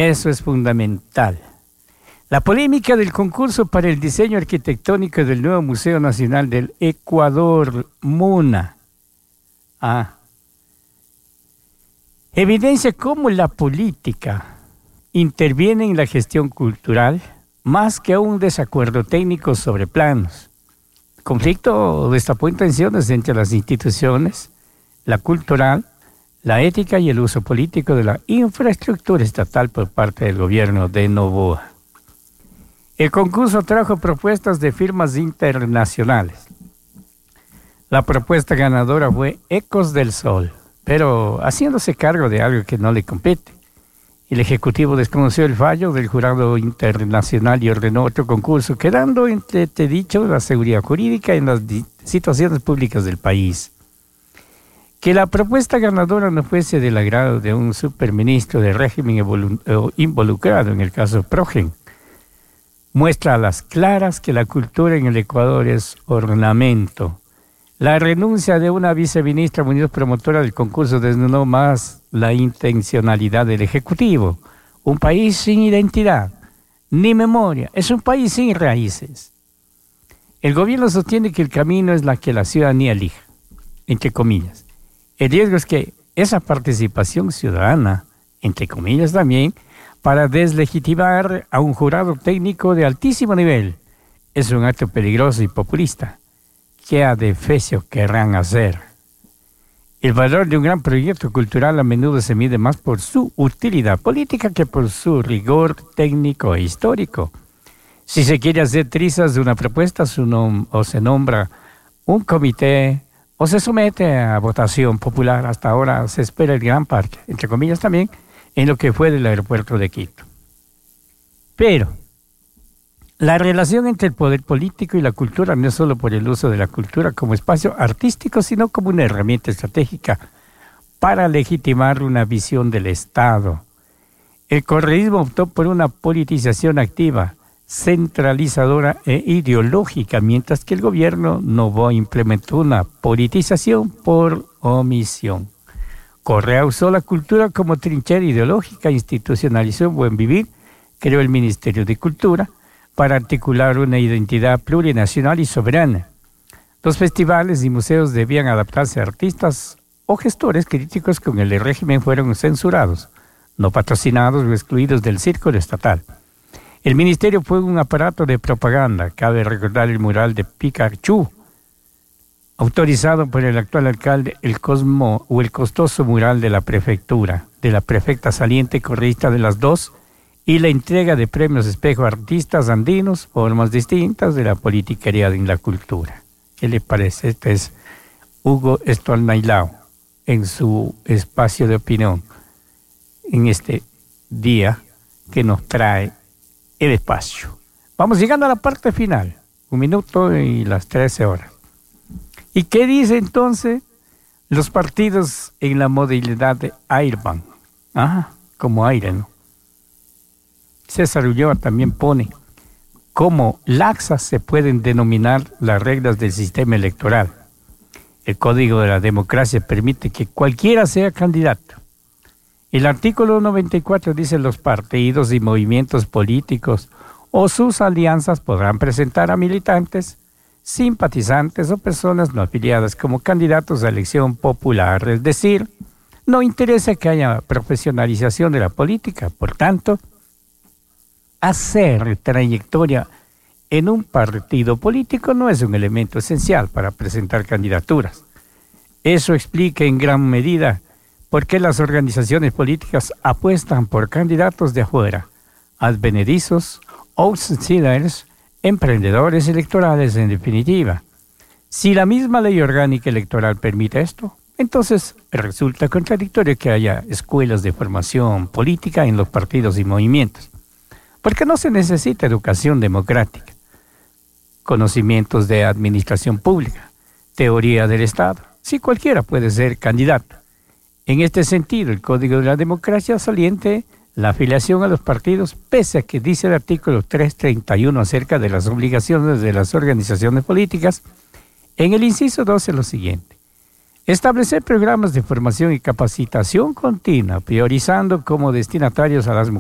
Eso es fundamental. La polémica del concurso para el diseño arquitectónico del nuevo Museo Nacional del Ecuador, MUNA. Evidencia cómo la política interviene en la gestión cultural más que un desacuerdo técnico sobre planos. El conflicto destapó intenciones entre las instituciones, la cultural, la ética y el uso político de la infraestructura estatal por parte del gobierno de Noboa. El concurso trajo propuestas de firmas internacionales. La propuesta ganadora fue Ecos del Sol, pero haciéndose cargo de algo que no le compete. El Ejecutivo desconoció el fallo del jurado internacional y ordenó otro concurso, quedando entredicho la seguridad jurídica en las situaciones públicas del país. Que la propuesta ganadora no fuese del agrado de un superministro del régimen involucrado en el caso Progen, muestra a las claras que la cultura en el Ecuador es ornamento. La renuncia de una viceministra Muñoz, promotora del concurso, desnudó más la intencionalidad del Ejecutivo. Un país sin identidad, ni memoria, es un país sin raíces. El gobierno sostiene que el camino es la que la ciudadanía elija, entre comillas. El riesgo es que esa participación ciudadana, entre comillas también, para deslegitimar a un jurado técnico de altísimo nivel, es un acto peligroso y populista. ¿Qué adefesio querrán hacer? El valor de un gran proyecto cultural a menudo se mide más por su utilidad política que por su rigor técnico e histórico. Si se quiere hacer trizas de una propuesta, o se nombra un comité o se somete a votación popular. Hasta ahora se espera el gran parque, entre comillas también, en lo que fue del aeropuerto de Quito. Pero la relación entre el poder político y la cultura no es solo por el uso de la cultura como espacio artístico, sino como una herramienta estratégica para legitimar una visión del Estado. El correísmo optó por una politización activa, centralizadora e ideológica, mientras que el gobierno Noboa implementó una politización por omisión. Correa usó la cultura como trinchera ideológica, institucionalizó el buen vivir, creó el Ministerio de Cultura para articular una identidad plurinacional y soberana. Los festivales y museos debían adaptarse a artistas o gestores críticos con el régimen fueron censurados, no patrocinados o excluidos del círculo estatal. El ministerio fue un aparato de propaganda. Cabe recordar el mural de Pikachu, autorizado por el actual alcalde, el costoso mural de la prefectura, de la prefecta saliente correísta de las dos, y la entrega de premios espejo a artistas andinos, formas distintas de la politiquería en la cultura. ¿Qué le parece? Este es Hugo Estolnailao en su espacio de opinión en este día que nos trae el espacio. Vamos llegando a la parte final, 1 minuto y las 13 horas. ¿Y qué dice entonces los partidos en la modalidad de Airbag? Como aire, ¿no? César Ulloa también pone cómo laxas se pueden denominar las reglas del sistema electoral. El Código de la Democracia permite que cualquiera sea candidato. El artículo 94 dice: los partidos y movimientos políticos o sus alianzas podrán presentar a militantes, simpatizantes o personas no afiliadas como candidatos a elección popular. Es decir, no interesa que haya profesionalización de la política. Por tanto, hacer trayectoria en un partido político no es un elemento esencial para presentar candidaturas. Eso explica en gran medida por qué las organizaciones políticas apuestan por candidatos de afuera, advenedizos, outsiders, emprendedores electorales en definitiva. Si la misma ley orgánica electoral permite esto, entonces resulta contradictorio que haya escuelas de formación política en los partidos y movimientos, porque no se necesita educación democrática, conocimientos de administración pública, teoría del Estado. Si cualquiera puede ser candidato. En este sentido, el Código de la Democracia saliente la afiliación a los partidos, pese a que dice el artículo 331 acerca de las obligaciones de las organizaciones políticas. En el inciso 12 lo siguiente: establecer programas de formación y capacitación continua, priorizando como destinatarios a las mujeres